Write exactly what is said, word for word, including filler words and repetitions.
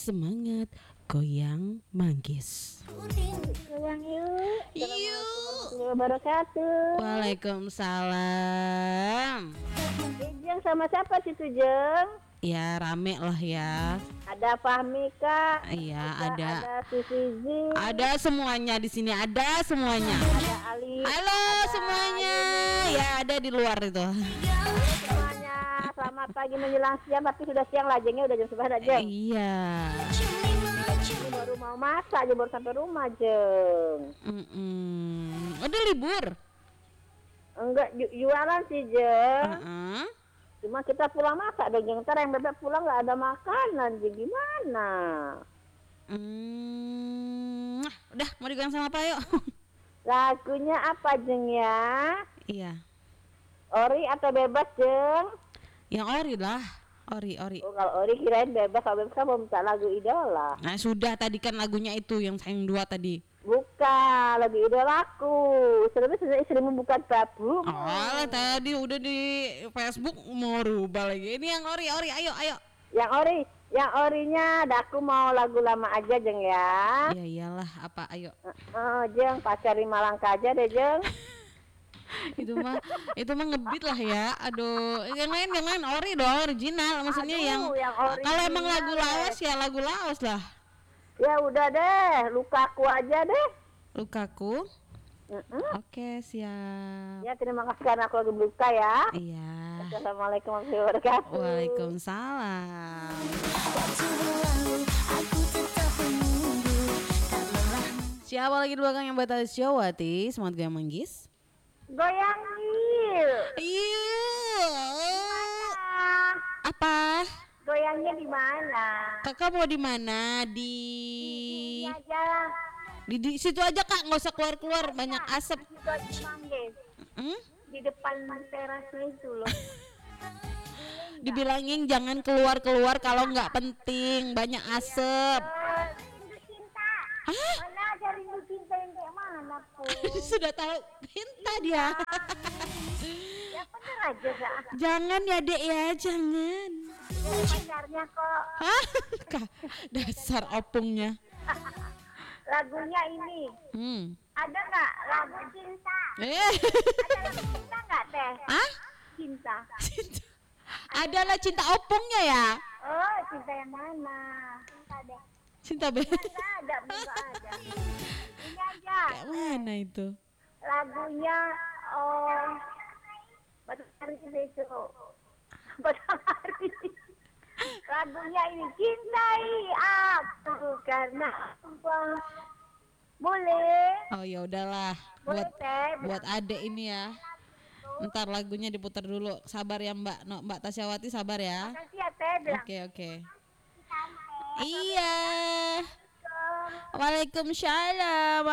semangat goyang manggis. Goyang yuk. Yuk. Wabarakatuh. Waalaikumsalam. Jeng sama siapa sih tuh Jeng? Ya rame lah ya. Ada Fahmi Kak. Iya ada. Ada Sufizi. Ada semuanya di sini, ada semuanya. Ada Ali. Halo ada semuanya. Ayuni. Ya ada di luar itu. Semuanya selamat pagi menjelang siang, tapi sudah siang lah Jengnya, udah jam sebelas Jeng. Iya. Ini baru mau masak aja, baru sampai rumah Jeng. Mm-mm. Udah libur. Enggak ju- jualan sih Jeng. Uh-uh. Cuma kita pulang masak dong Jeng. Ntar yang bebek pulang nggak ada makanan Jeng, gimana? Hmm. Udah mau digoyang sama apa yuk? Lagunya apa Jeng ya? Iya. Ori atau bebas Jeng? Yang ori lah. Ori, ori. Oh, kalau Ori kirain bebas, kalau bebas kan mau minta lagu idola. Nah sudah tadi kan lagunya itu yang sayang dua tadi. Bukan, lagu idolaku. Sebenarnya sudah istrimu bukan babu. Oh tadi udah di Facebook mau rubah lagi. Ini yang ori, ori, ayo, ayo. Yang Ori, yang Orinya, aku mau lagu lama aja Jeng ya. Ya iyalah, apa, ayo. Oh Jeng, pacar lima langkah aja deh Jeng. Itu mah, itu mah ngebit lah ya. Aduh, yang lain, yang lain ori dong, original. Maksudnya Aduh, yang, yang kalau emang original lagu lawas ya lagu lawas lah. Ya udah deh, lukaku aja deh. Lukaku. Mm-mm. Oke siap. Ya terima kasih karena aku lagi berluka ya. Iya. Assalamualaikum warahmatullahi wabarakatuh. Waalaikumsalam. Siapa lagi di belakang yang batal Syawati? Semangat goyang manggis. Goyang yuk. Iya. Ah, Apa? goyangnya di mana? Kakak mau di mana? Di Ini aja. di, di situ aja Kak, nggak usah keluar-keluar, banyak asap. Itu aja manggis. Hmm? Di depan terasnya itu loh. Dibilangin jangan keluar-keluar kalau nggak penting, banyak asap. Eh, rindu cinta. Hah? Mana ada rindu cinta yang kayak mana pun. Sudah tahu pinta dia. Ya bener aja Kak. Jangan ya Dek ya, jangan. Pacarnya kok. Hah? Kak, dasar opungnya. Lagunya ini. Hmm. Ada nggak lagu cinta? Eh. Ada lagu cinta nggak teh? Hah? Cinta. Adalah cinta opungnya ya. Oh, cinta yang mana? Cinta deh. Cinta be. Nggak ada, nggak ada. Ini aja. Kayak mana itu? Lagunya oh Matahari Besok. Matahari. Lagunya ini cintai aku karena apa? Boleh. Oh ya udahlah. Boleh Buat teh. buat adek ini ya. Ntar lagunya diputar dulu. Sabar ya Mbak, no, Mbak Tasyawati sabar ya. Makasih ya teh bilang. Oke oke. Iya. Waalaikumsalam.